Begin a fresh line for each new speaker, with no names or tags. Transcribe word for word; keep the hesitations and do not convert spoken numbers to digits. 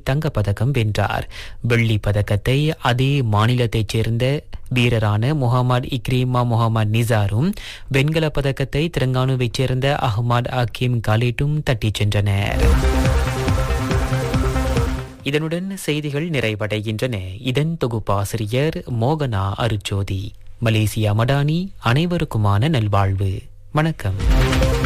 தங்கப்பதக்கம் வென்றார். வெள்ளி பதக்கத்தை அதே மாநிலத்தைச் சேர்ந்த வீரரான முகமது இக்ரீமா முகமது நிசாரும், வெண்கல பதக்கத்தை தெலங்கானுவைச் சேர்ந்த அஹ்மத் ஹக்கீம் காலிட்டும் தட்டிச் சென்றனர். இதனுடன் செய்திகள் நிறைவடைகின்றன. இதன் தொகுப்பாசிரியர் மோகனா அருட்ஜோதி. மலேசியா மடானி. அனைவருக்குமான நல்வாழ்வு. வணக்கம்.